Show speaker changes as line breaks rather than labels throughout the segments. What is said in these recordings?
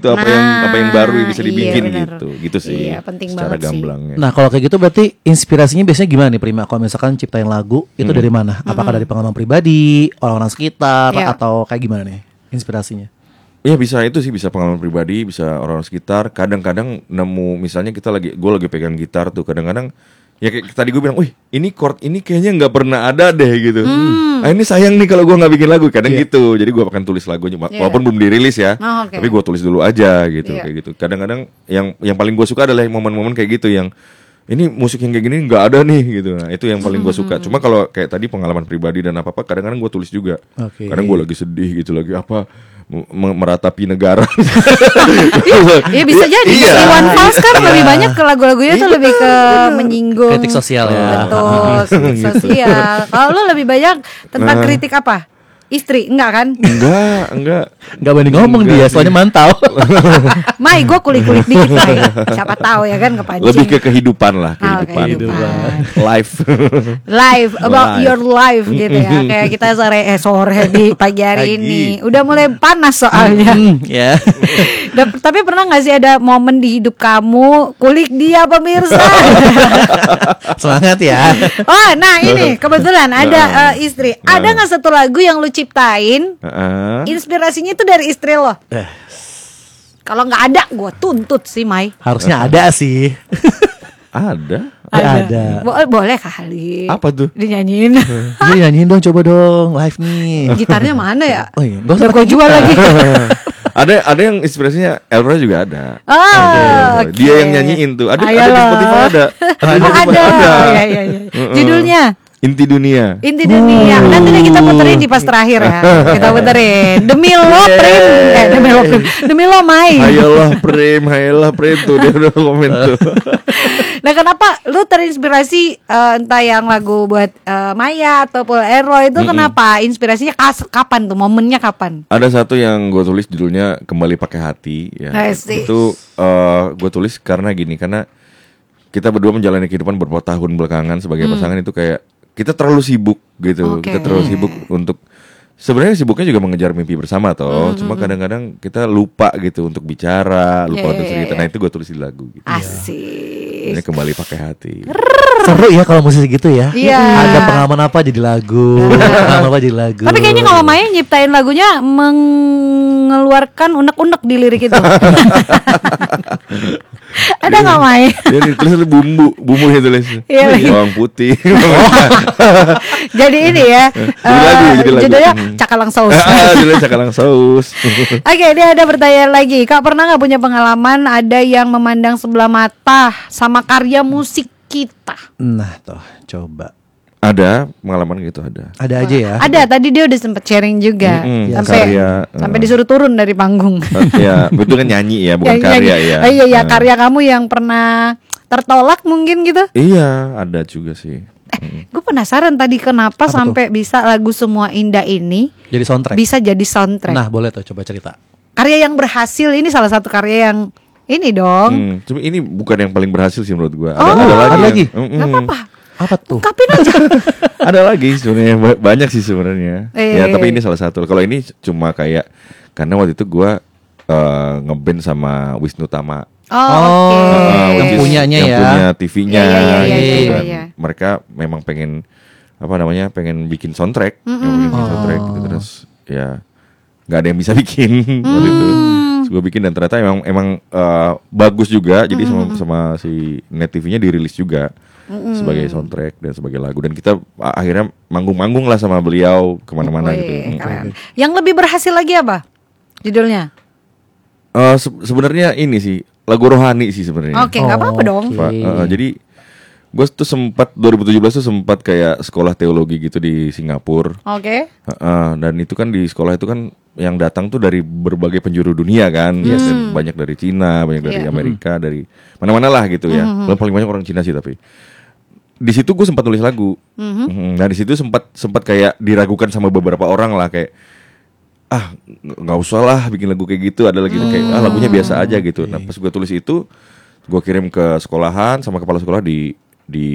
gitu, apa yang baru yang bisa dibikin gitu sih.
Iya, penting
secara
banget
gamblangnya.
Nah kalau kayak gitu berarti inspirasinya biasanya gimana nih Prima? Kalau misalkan ciptain lagu itu dari mana? Apakah dari pengalaman pribadi, orang-orang sekitar, atau kayak gimana nih inspirasinya?
Iya bisa itu sih, bisa pengalaman pribadi, bisa orang sekitar. Kadang-kadang nemu misalnya gue lagi pegang gitar tuh, kadang-kadang ya kayak tadi gue bilang, wih ini chord ini kayaknya nggak pernah ada deh gitu. Ini sayang nih kalau gue nggak bikin lagu, kadang gitu. Jadi gue akan tulis lagunya, walaupun belum dirilis ya, tapi gue tulis dulu aja gitu, kayak gitu. Kadang-kadang yang paling gue suka adalah momen-momen kayak gitu yang ini musik yang kayak gini nggak ada nih gitu. Nah itu yang paling gue suka. Cuma kalau kayak tadi pengalaman pribadi dan apa kadang-kadang gue tulis juga. Kadang gue lagi sedih gitu, lagi apa meratapi negara.
Iya bisa jadi. Iwan Fals kan lebih banyak ke lagu-lagunya tuh lebih ke menyinggung
kritik sosial ya.
Betul, kritik sosial. Kalau lu lebih banyak tentang kritik apa? Istri, enggak kan?
Enggak
berani ngomong dia, soalnya mantau.
Mai, gue kulik-kulik dikit Mai. Siapa tahu ya kan kepancing.
Lebih ke kehidupan lah, kehidupan. Life
about your life gitu ya. Kayak kita sore di pagi hari ini. Udah mulai panas soalnya.
Ya.
Tapi pernah gak sih ada momen di hidup kamu kulik dia pemirsa?
Semangat ya.
Oh, nah ini kebetulan ada istri. Ada gak satu lagu yang lu ciptain inspirasinya itu dari istri lo? Kalau nggak ada gue tuntut sih Mai.
Harusnya ada sih.
Ada.
Boleh kali.
Apa tuh?
Dinyanyiin.
Iya nyanyiin dong, coba dong live nih.
Gitarnya mana ya?
Oh iya,
udah gue jual lagi.
Ada yang inspirasinya Elvira juga ada.
Okay.
Dia yang nyanyiin tuh. Ada di Spotify ada.
Ada. Iya. Judulnya
Inti Dunia.
Nanti deh kita puterin di pas terakhir ya. Kita puterin Demi lo Prim. Demi lo Mai.
Hayalah Prim tuh dia udah komen tuh.
Nah kenapa lu terinspirasi entah yang lagu buat Maya atau Paul Ero itu kenapa? Inspirasinya kapan tuh? Momennya kapan?
Ada satu yang gue tulis judulnya Kembali Pakai Hati ya. Itu gue tulis karena kita berdua menjalani kehidupan beberapa tahun belakangan sebagai pasangan itu kayak kita terlalu sibuk gitu. Kita terlalu sibuk untuk sebenarnya sibuknya juga mengejar mimpi bersama toh. Cuma kadang-kadang kita lupa gitu untuk bicara, lupa untuk cerita. Nah itu gue tulis di lagu gitu.
Asik.
Ini Kembali Pakai Hati.
Seru ya kalau musik gitu ya.
Iya.
Ada pengalaman apa jadi lagu. Pengalaman apa jadi lagu.
Tapi kayaknya kalau Maya nyiptain lagunya mengeluarkan unek-unek di lirik itu. Ada nggak Mai?
Dia ditulis bumbu ya tulis. Bawang putih.
Jadi ini ya.
Jadi lagu.
Judulnya Cakalang Saus.
Judulnya Cakalang Saus.
Oke, ini ada pertanyaan lagi. Kak pernah nggak punya pengalaman ada yang memandang sebelah mata sama karya musik kita?
Nah toh, coba.
Ada pengalaman gitu ada.
Ada aja ya.
Ada, tadi dia udah sempet sharing juga. Sampai disuruh turun dari panggung.
Ya, itu kan nyanyi ya, bukan karya ya.
Iya, karya kamu yang pernah tertolak mungkin gitu.
Iya, ada juga sih.
Gue penasaran tadi kenapa sampai bisa lagu Semua Indah ini
jadi soundtrack.
Bisa jadi soundtrack.
Nah, boleh tuh coba cerita.
Karya yang berhasil ini salah satu karya yang ini dong.
Cuma ini bukan yang paling berhasil sih menurut gue.
Ada
lagi.
Gak apa-apa.
Apa tuh?
Ungkapin aja.
Ada lagi sebenarnya, banyak sih sebenarnya. Ya tapi ini salah satu. Kalau ini cuma kayak karena waktu itu gue ngeband sama Wisnu Tama.
Yang punyanya
yang
ya.
punya TV-nya.
Iya.
Mereka memang pengen pengen bikin soundtrack, soundtrack gitu. Terus ya nggak ada yang bisa bikin waktu itu. Terus gue bikin dan ternyata emang bagus juga. Jadi sama si Net TV-nya dirilis juga. Sebagai soundtrack dan sebagai lagu, dan kita akhirnya manggung-manggung lah sama beliau kemana-mana gitu.
Yang lebih berhasil lagi apa judulnya?
Sebenarnya ini sih lagu rohani sih sebenarnya.
Oke, nggak apa-apa dong.
Jadi gue tuh 2017 tuh sempat kayak sekolah teologi gitu di Singapura.
Oke.
Dan itu kan di sekolah itu kan yang datang tuh dari berbagai penjuru dunia kan. Banyak dari Cina, banyak dari Amerika, dari mana-mana lah gitu ya. Paling banyak orang Cina sih tapi. Di situ gue sempat nulis lagu. Nah di situ sempat kayak diragukan sama beberapa orang lah kayak nggak usah lah bikin lagu kayak gitu, ada lagi kayak lagunya biasa aja gitu. Nah pas gue tulis itu gue kirim ke sekolahan sama kepala sekolah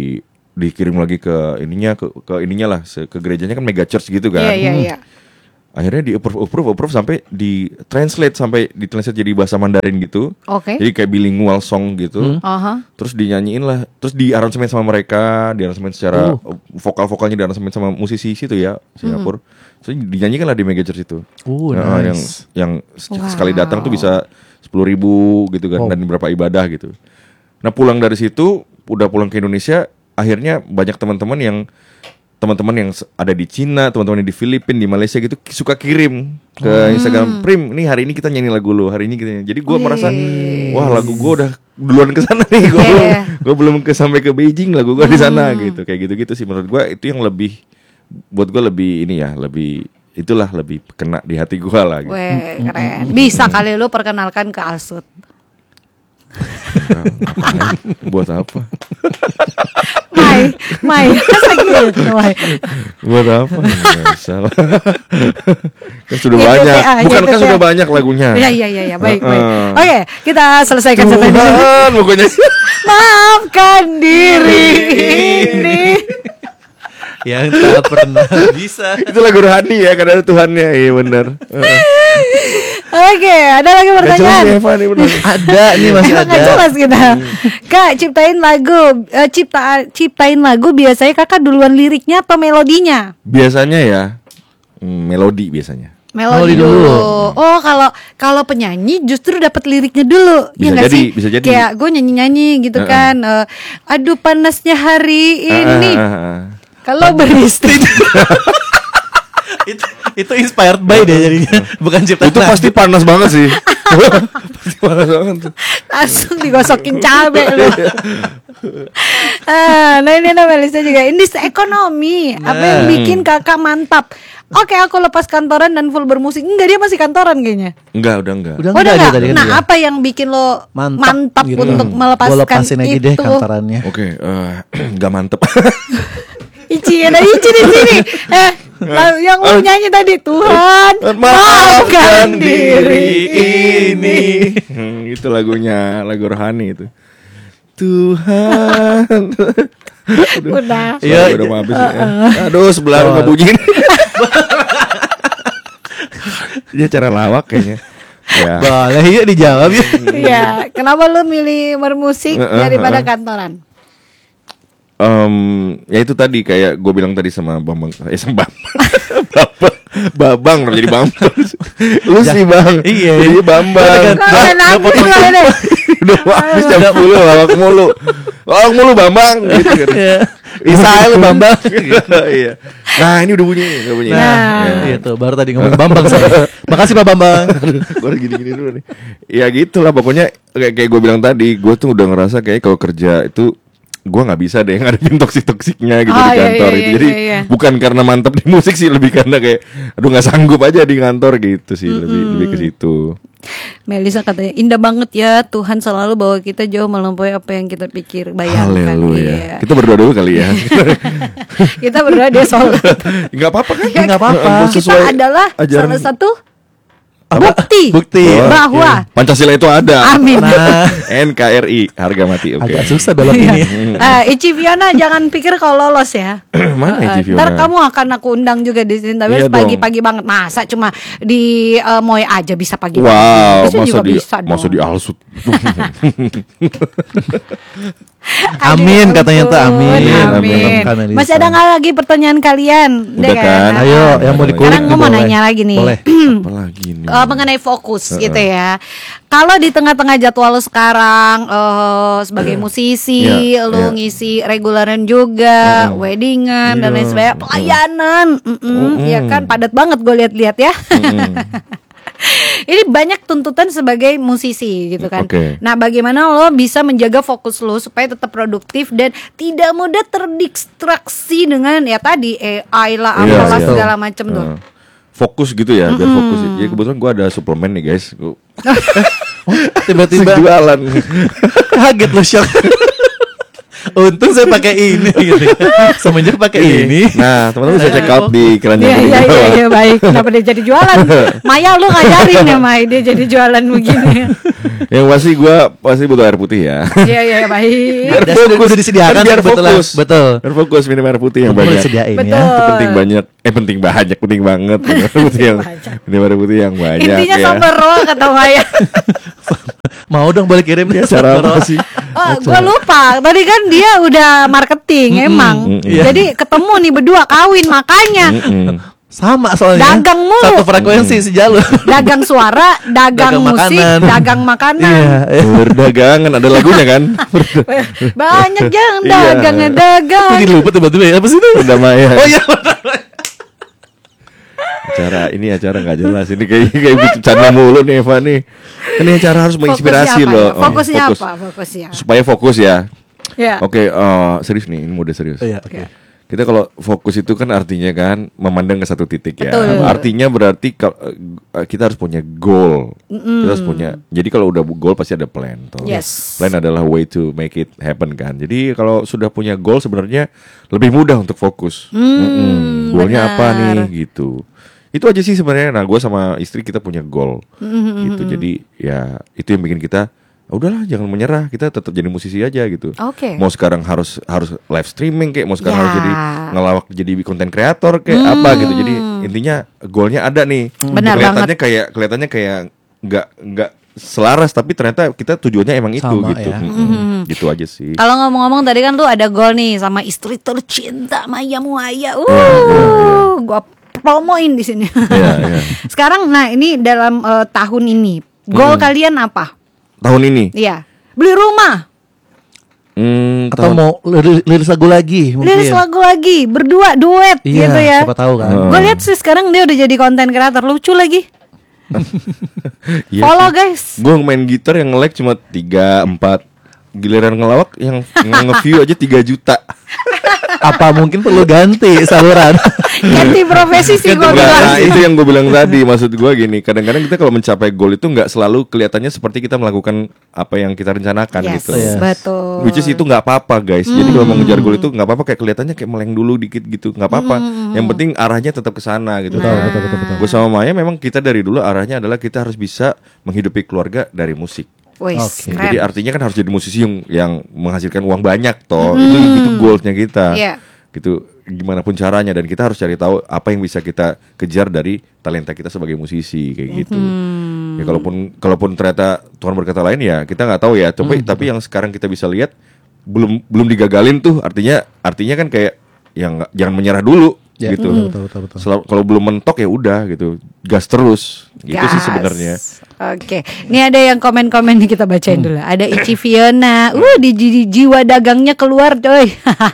dikirim lagi ke ininya lah ke gerejanya kan mega church gitu kan.
Iya.
Akhirnya di approve sampai di translate jadi bahasa Mandarin gitu.
Oke.
Jadi kayak bilingual song gitu. Terus dinyanyiin lah, terus di aransemen sama mereka, di aransemen secara vokal-vokalnya di aransemen sama musisi situ ya Singapura. Terus dinyanyikan lah di Megachurch itu.
Nice.
Yang sekali datang tuh bisa 10.000 gitu kan, dan beberapa ibadah gitu. Nah pulang dari situ, udah pulang ke Indonesia, akhirnya banyak teman-teman yang ada di Cina, teman-teman yang di Filipina, di Malaysia gitu suka kirim ke Instagram, Prim, nih hari ini kita nyanyi lagu lo, hari ini kita nyanyi. Jadi gue merasa, wah lagu gue udah duluan ke sana nih, gue belum sampai ke Beijing, lagu gue di sana gitu, kayak gitu sih menurut gue itu yang lebih buat gue lebih ini ya, lebih kena di hati gue lah. Gitu.
Weh, keren. Bisa kali lu perkenalkan ke Alsut.
Buat apa?
Mai, gitu, Mai.
Buat apa? Nggak bisa lah. Kan sudah banyak. Bukan kan sudah banyak lagunya.
Iya, baik. Oke, kita selesaikan sampai di sini.
Pokoknya.
Maafkan diri ini.
Yang tak pernah bisa.
Itu lagu rohani ya, karena ada Tuhannya. Iya benar.
Oke, ada lagi pertanyaan.
Ada nih, masih ada.
Nggak jelas kita. Kak, ciptain lagu biasanya kakak duluan liriknya atau melodinya?
Biasanya ya melodi biasanya.
Melodi dulu. Oh, kalau penyanyi justru dapat liriknya dulu.
Bisa
ya
jadi, bisa jadi.
Kayak gue nyanyi gitu kan. Aduh panasnya hari ini. Kalau beristri.
Itu inspired by deh jadinya, bukan ciptaan.
Itu pasti panas banget sih. Pasti panas banget.
Langsung digosokin cabai lu. Nah ini Melisa juga. Ini ekonomi. Apa yang bikin kakak mantap? Oke, aku lepas kantoran dan full bermusik. Enggak, dia masih kantoran kayaknya.
Udah enggak.
Udah enggak. Nah, apa yang bikin lo mantap gitu, untuk melepaskan
gua lepasin aja
itu?
Deh kantorannya.
Oke, enggak mantep.
Ici di sini. Yang lu nyanyi tadi, Tuhan maafkan diri ini.
Itu lagunya, lagu rohani itu. Tuhan.
Udah.
Iya, udah mau habis ya. Aduh, sebelah enggak bunyi. Dia cara lawak kayaknya. Ya.
Boleh yuk dijawab ya.
Iya, kenapa lu milih bermusik daripada kantoran?
Ya itu tadi kayak gue bilang tadi sama Babang jadi Bambang. Lu sih Bang.
Iya.
Jadi Bambang. Udah habis jam 10 lawak mulu Bambang gitu kan.
Israel Bambang.
Iya. Nah, ini udah bunyi.
Nah, itu baru tadi ngomong Bambang saya. Makasih Pak Bambang.
Gue gini dulu nih. Ya gitulah pokoknya kayak gue bilang tadi, gue tuh udah ngerasa kayak kalau kerja itu gue nggak bisa deh ngadepin toksiknya gitu di kantor gitu. Jadi bukan karena mantap di musik sih, lebih karena kayak aduh nggak sanggup aja di kantor gitu sih, lebih ke situ.
Melisa katanya indah banget ya, Tuhan selalu bawa kita jauh melampaui apa yang kita pikir, bayangkan.
Haleluya. Kita berdoa dulu kali ya.
Kita berdoa dia sholat.
Nggak apa-apa kan?
Nggak apa-apa. Kita adalah salah satu bukti bahwa
Pancasila itu ada.
Amin.
NKRI harga mati. Oke.
Agak susah belok ini.
Ici Fiona jangan pikir kalau lolos ya.
Mana Ici Fiona?
Ntar kamu akan aku undang juga di sini, tapi pagi-pagi banget. Masa cuma di Moy aja bisa pagi.
Wow, masa di Alsut.
Amin katanya tuh, amin.
Masih ada nggak lagi pertanyaan kalian?
Udah kan?
Ayo yang mau dikulik.
Sekarang gue mau nanya lagi nih.
Boleh.
Apa lagi nih?
Mengenai fokus gitu ya. Kalau di tengah-tengah jadwal lu sekarang sebagai musisi, lu ngisi regularan juga, weddingan dan lain sebagainya, pelayanan, ya kan padat banget gue lihat-lihat ya. Ini banyak tuntutan sebagai musisi gitu kan. Nah, bagaimana lo bisa menjaga fokus lo supaya tetap produktif dan tidak mudah terdistraksi dengan ya tadi AI lah, apalah segala macam tuh.
Fokus gitu ya, biar fokus. Ya kebetulan gue ada suplemen nih guys.
Tiba-tiba
jualan.
Kaget lo, shock. Untung saya pakai ini gitu. Semenjak pakai ini.
Nah, teman-teman bisa check out di keranjang
Iya
di bawah.
iya baik. Kenapa dia jadi jualan? Maya lu ngajarin ya Mai dia jadi jualan begini.
Yang pasti gue pasti butuh air putih ya.
Iya baik.
Udah udah disediakan
biar
kebetulan.
fokus.
Betul.
Biar fokus minum air putih yang
Udah
banyak.
disediain
Betul.
ya.
Itu penting banget. Penting banget. Minum air putih yang banyak.
Intinya
ya.
sumber roh kata Maya.
Mau dong boleh kirim
Ya, cara apa sih?
Oh, gue lupa. Tadi kan dia udah marketing emang.
iya.
Jadi ketemu nih berdua kawin makanya.
Sama soalnya.
Dagang mulu.
Satu frekuensi sejalur.
Dagang suara, dagang
Dagang
musik,
makanan.
dagang makanan.
Iya.
Berdagangan ada lagunya kan?
Banyak jangan
Iya.
dagangnya dagang.
Jadi lupa tiba-tiba ya, apa sih itu?
Udah Maya.
Oh iya.
Acara nggak jelas ini kayak bercanda mulu nih Eva nih. Ini acara harus menginspirasi
Fokusnya
loh.
apa? Fokusnya apa? Fokusnya.
Supaya fokus ya.
Ya.
Oke, serius nih, ini mode serius.
Iya, oke.
Kita kalau fokus itu kan artinya kan memandang ke satu titik ya.
Betul.
Artinya berarti kita harus punya goal. Kita harus punya. Jadi kalau udah goal pasti ada plan. Toh.
Yes.
Plan adalah way to make it happen kan. Jadi kalau sudah punya goal sebenarnya lebih mudah untuk fokus. Goalnya apa nih gitu. Itu aja sih sebenarnya. Nah, gue sama istri kita punya goal gitu. Jadi ya itu yang bikin kita udahlah jangan menyerah, kita tetap jadi musisi aja gitu.
Oke.
Mau sekarang harus live streaming kayak, mau sekarang
Ya.
harus jadi ngelawak jadi konten kreator kayak apa gitu. Jadi intinya goalnya ada nih.
Benar
Kelihatannya kayak nggak selaras, tapi ternyata kita tujuannya emang itu
Sama,
gitu.
ya.
Gitu aja sih.
Kalau ngomong-ngomong tadi kan lu ada goal nih sama istri tercinta Maya Muaya. Gua promoin di sini.
Iya.
Sekarang nah ini dalam tahun ini goal kalian apa?
Tahun ini
Iya. Beli rumah,
Atau mau liris lagu lagi mungkin.
liris lagu lagi, berdua duet
Iya,
gitu ya.
siapa tahu kan.
Gue lihat sih sekarang dia udah jadi konten kreator lucu lagi.
Iya
Follow
sih.
guys.
Gue main gitar yang nge-like cuma 3-4, giliran ngelawak yang nge-view aja 3 juta.
Apa mungkin perlu ganti saluran?
Ganti profesi sih gue
Nah,
bilang.
itu yang gue bilang tadi. Maksud gue gini, kadang-kadang kita kalau mencapai goal itu nggak selalu kelihatannya seperti kita melakukan apa yang kita rencanakan
Yes,
gitu.
Yes.
betul.
Which is itu nggak apa-apa guys. Jadi kalau mau ngejar goal itu nggak apa-apa, kayak kelihatannya kayak meleng dulu dikit gitu, nggak apa-apa. Yang penting arahnya tetap ke sana gitu.
Betul.
Gue sama Maya memang kita dari dulu arahnya adalah kita harus bisa menghidupi keluarga dari musik.
Wih,
Oke.
keren.
Jadi artinya kan harus jadi musisi yang menghasilkan uang banyak toh. Itu goalsnya kita.
Iya.
Gitu gimana pun caranya, dan kita harus cari tahu apa yang bisa kita kejar dari talenta kita sebagai musisi kayak gitu. Ya kalaupun ternyata Tuhan berkata lain ya kita nggak tahu ya. Coba tapi yang sekarang kita bisa lihat belum digagalin tuh, artinya kan kayak yang jangan menyerah dulu.
Ya,
Gitu.
betul.
Kalau belum mentok ya udah gitu, gas terus. Gitu sih
Gas.
sebenarnya.
Oke, ini ada yang komen-komen nih kita bacain dulu. Ada Ici Fiona, di jiwa dagangnya keluar, coy.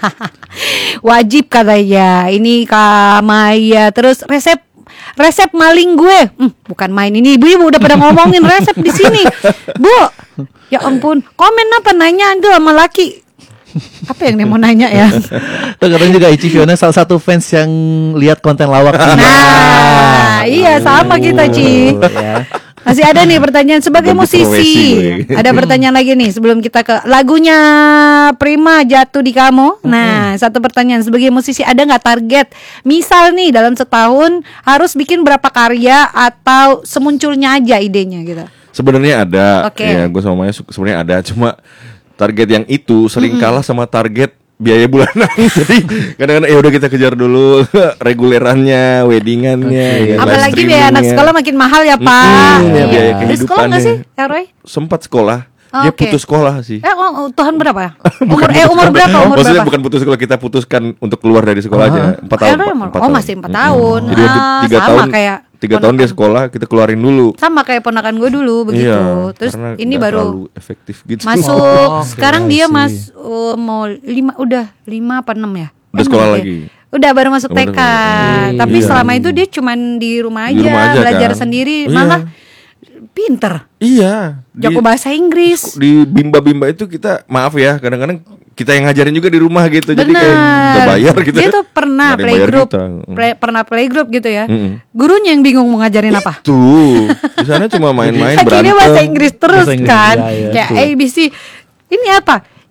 Wajib katanya. Ini Kak Maya. Terus resep maling gue. Bukan main ini, ibu-ibu udah pada ngomongin resep di sini. Bu, ya ampun, komen apa nanya tuh sama laki. Apa yang dia mau nanya ya?
Tuh katanya juga Ici Fiona salah satu fans yang lihat konten lawak.
Nah, iya sama kita, Ci.
Ya.
Masih ada nih pertanyaan sebagai
Ganti profesi
musisi.
gue.
Ada pertanyaan lagi nih sebelum kita ke lagunya Prima Jatuh di Kamu. Nah, satu pertanyaan sebagai musisi ada nggak target? Misal nih dalam setahun harus bikin berapa karya atau semunculnya aja idenya gitu.
Sebenarnya ada.
Oke.
Ya, gue sama Maya sebenarnya ada, cuma target yang itu sering kalah sama target biaya bulanan. Jadi kadang-kadang ya udah kita kejar dulu regulerannya, weddingannya, ya, live
Apalagi biaya anak
streamingnya.
sekolah makin mahal ya, Pak.
Ya, biaya
Di sekolah nggak sih,
kehidupannya.
Roy?
Sempat sekolah,
Oh,
dia
oke.
putus sekolah sih.
Tuhan berapa ya? Umur berapa? Umur
Maksudnya
berapa?
bukan putus sekolah, kita putuskan untuk keluar dari sekolah aja. 4 tahun.
Roy umur- oh, masih 4 tahun.
Jadi waktu 3
sama
tahun,
kayak
3 tahun dia sekolah, kita keluarin dulu.
sama kayak ponakan gue dulu begitu.
Iya,
Terus
karena
ini
nggak
baru
terlalu efektif gitu.
masuk.
Oh, oke,
Sekarang
I
dia
see.
mau 5 apa 6 ya?
Udah sekolah
ya?
lagi.
Udah baru masuk
Udah
TK.
sekolah.
Tapi
Iya.
selama itu dia cuman di rumah aja,
Di rumah aja,
belajar
kan?
sendiri,
Iya.
malah pinter.
Iya.
Jago bahasa Inggris.
Di bimba-bimba itu kita, maaf ya, kadang-kadang kita yang ngajarin juga di rumah gitu. Jadi kayak kita bayar gitu.
Dia tuh pernah
Nggak ada yang bayar
playgroup,
kita.
pernah playgroup gitu ya.
Mm-mm.
Gurunya yang bingung mau ngajarin apa.
Tuh, di sana cuma main-main
Akhirnya
berantem.
bahasa Inggris terus
Bahasa Inggris,
kan.
iya,
Kayak
betul.
ABC. Ini apa?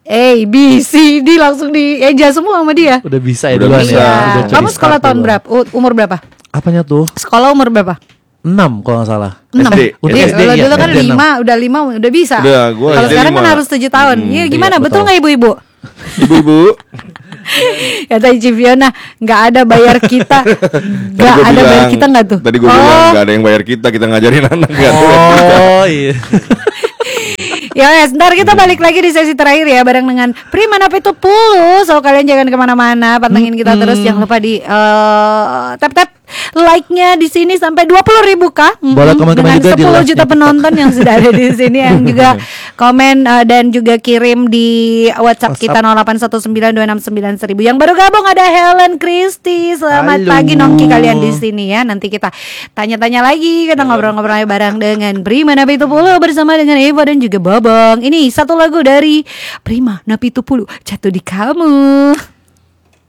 A, B, C, D langsung dieja semua sama dia.
Udah bisa ya
Udah
duluan
bisa.
ya.
Iya.
Udah
Kamu
cari
sekolah
start
tahun
duluan.
berapa? Umur berapa?
Apanya tuh?
Sekolah umur berapa?
6 kalau nggak salah.
6.
SD.
Udah
Iya,
SD,
kalau
ya,
dulu kan
SD
5 udah bisa.
Udah, gua
Kalau
SD
sekarang kan
5.
harus 7 tahun. Iya, gimana?
iya,
Betul
betul.
nggak ibu-ibu?
Ibu-ibu.
Ya tadi Civiona nggak ada bayar kita,
Tadi
nggak
gua
ada
bilang-
bayar kita nggak tuh?
Tadi gue bilang nggak ada yang bayar kita ngajarin anak nggak ada.
Oh iya.
Ya wes, ntar kita balik lagi di sesi terakhir ya bareng dengan Prima Napitupulu. So kalian jangan kemana-mana, pantengin kita terus. Jangan lupa di tap like-nya di sini sampai 20.000 kah?
Boleh komen-komen
dengan
juga di
10
live-nya
juta
TikTok.
penonton yang sudah ada di sini yang juga komen dan juga kirim di WhatsApp kita 0819269100. Yang baru gabung ada Helen Christy. Selamat
Halo.
pagi nongki kalian di sini ya. Nanti kita tanya-tanya lagi, kita ngobrol-ngobrol bareng dengan Prima Napitupulu bersama dengan Eva dan juga Babang. Ini satu lagu dari Prima Napitupulu, Jatuh di Kamu.